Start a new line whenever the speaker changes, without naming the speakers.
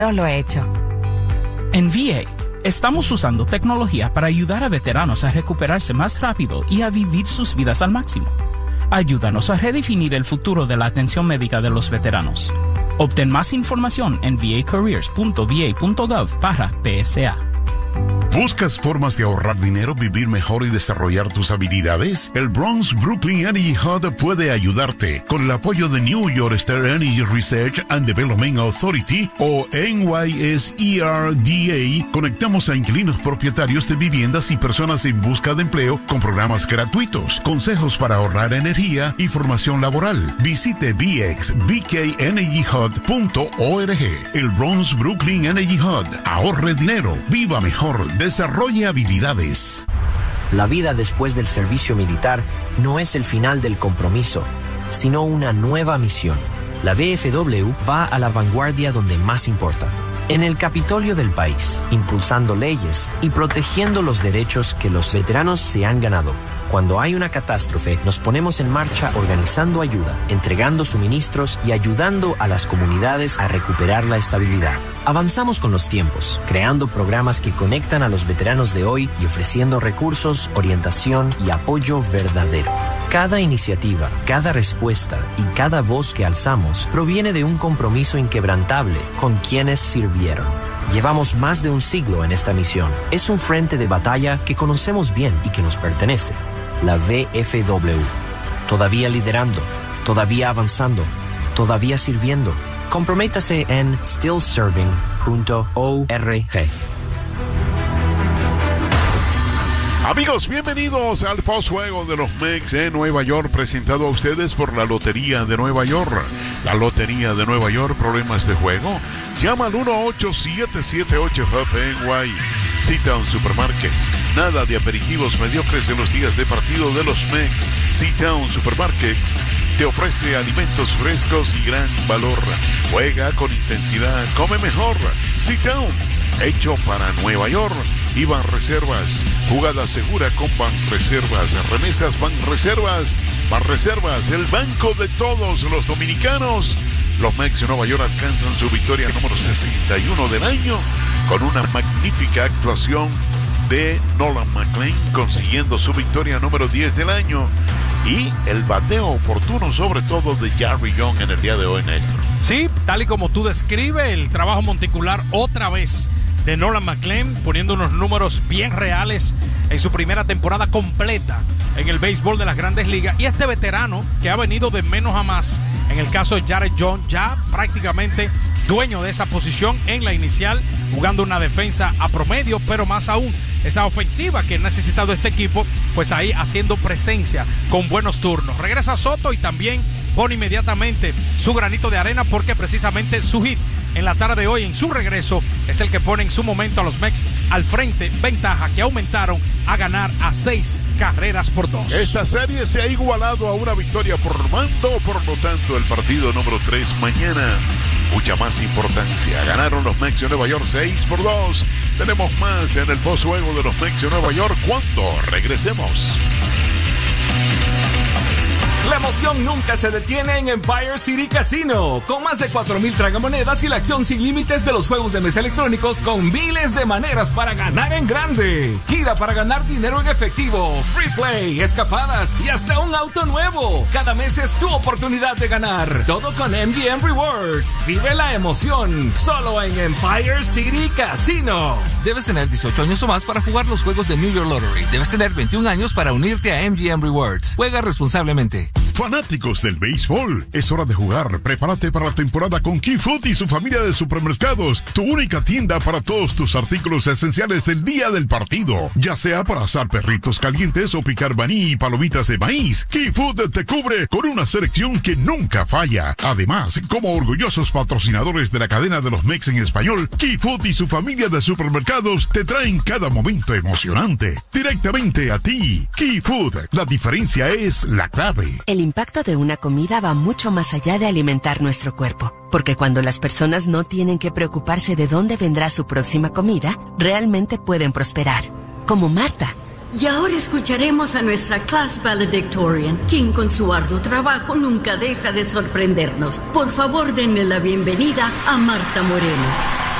lo he hecho.
En VA, estamos usando tecnología para ayudar a veteranos a recuperarse más rápido y a vivir sus vidas al máximo. Ayúdanos a redefinir el futuro de la atención médica de los veteranos. Obtén más información en vacareers.va.gov/PSA.
¿Buscas formas de ahorrar dinero, vivir mejor y desarrollar tus habilidades? El Bronx Brooklyn Energy Hub puede ayudarte. Con el apoyo de New York State Energy Research and Development Authority o NYSERDA, conectamos a inquilinos propietarios de viviendas y personas en busca de empleo con programas gratuitos, consejos para ahorrar energía y formación laboral. Visite bxbkenergyhub.org. El Bronx Brooklyn Energy Hub. Ahorre dinero, viva mejor, desarrolle habilidades.
La vida después del servicio militar no es el final del compromiso, sino una nueva misión. La VFW va a la vanguardia donde más importa, en el Capitolio del país, impulsando leyes y protegiendo los derechos que los veteranos se han ganado. Cuando hay una catástrofe, nos ponemos en marcha organizando ayuda, entregando suministros y ayudando a las comunidades a recuperar la estabilidad. Avanzamos con los tiempos, creando programas que conectan a los veteranos de hoy y ofreciendo recursos, orientación y apoyo verdadero. Cada iniciativa, cada respuesta y cada voz que alzamos proviene de un compromiso inquebrantable con quienes sirvieron. Llevamos más de un siglo en esta misión. Es un frente de batalla que conocemos bien y que nos pertenece. La VFW. Todavía liderando, todavía avanzando, todavía sirviendo. Comprométase en stillserving.org.
Amigos, bienvenidos al postjuego de los Mets en Nueva York, presentado a ustedes por la Lotería de Nueva York. La Lotería de Nueva York, ¿problemas de juego? Llama al 1-8778-HUB-NY. Seatown Supermarkets. Nada de aperitivos mediocres en los días de partido de los Mets. Seatown Supermarkets te ofrece alimentos frescos y gran valor. Juega con intensidad, come mejor. Seatown, hecho para Nueva York. Y Banreservas, jugada segura con Banreservas, remesas Banreservas, Banreservas, el banco de todos los dominicanos. Los Mets de Nueva York alcanzan su victoria número 61 del año con una magnífica actuación de Nolan McLean, consiguiendo su victoria número 10 del año, y el bateo oportuno sobre todo de Jarry Young en el día de hoy, Néstor.
Sí, tal y como tú describes, el trabajo monticular otra vez de Nolan McLean, poniendo unos números bien reales en su primera temporada completa en el béisbol de las Grandes Ligas. Y este veterano que ha venido de menos a más, en el caso de Jared Jones, ya prácticamente dueño de esa posición en la inicial, jugando una defensa a promedio, pero más aún esa ofensiva que ha necesitado este equipo, pues ahí haciendo presencia con buenos turnos. Regresa Soto y también pone inmediatamente su granito de arena, porque precisamente su hit en la tarde de hoy, en su regreso, es el que pone en su momento a los Mets al frente, ventaja que aumentaron a ganar a 6 carreras por 2.
Esta serie se ha igualado a una victoria por mando, por lo tanto el partido número 3 mañana, mucha más importancia. Ganaron los Mets de Nueva York 6-2. Tenemos más en el postjuego de los Mets de Nueva York cuando regresemos.
La emoción nunca se detiene en Empire City Casino, con más de 4,000 tragamonedas y la acción sin límites de los juegos de mesa electrónicos con miles de maneras para ganar en grande. Gira para ganar dinero en efectivo, free play, escapadas y hasta un auto nuevo. Cada mes es tu oportunidad de ganar. Todo con MGM Rewards. Vive la emoción, solo en Empire City Casino. Debes tener 18 años o más para jugar los juegos de New York Lottery. Debes tener 21 años para unirte a MGM Rewards. Juega responsablemente.
Fanáticos del béisbol, es hora de jugar. Prepárate para la temporada con Key Food y su familia de supermercados, tu única tienda para todos tus artículos esenciales del día del partido, ya sea para asar perritos calientes o picar maní y palomitas de maíz. Key Food te cubre con una selección que nunca falla. Además, como orgullosos patrocinadores de la cadena de los Mets en español, Key Food y su familia de supermercados te traen cada momento emocionante directamente a ti. Key Food, la diferencia es la clave.
El impacto de una comida va mucho más allá de alimentar nuestro cuerpo, porque cuando las personas no tienen que preocuparse de dónde vendrá su próxima comida, realmente pueden prosperar, como Marta.
Y ahora escucharemos a nuestra class valedictorian, quien con su arduo trabajo nunca deja de sorprendernos. Por favor, denle la bienvenida a Marta Moreno.